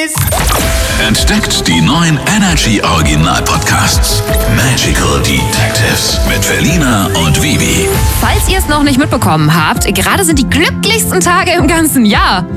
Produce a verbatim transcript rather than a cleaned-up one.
Tschüss. Entdeckt die neuen Energy Original Podcasts. Magical Detectives mit Felina und Vivi. Falls ihr es noch nicht mitbekommen habt, gerade sind die glücklichsten Tage im ganzen Jahr.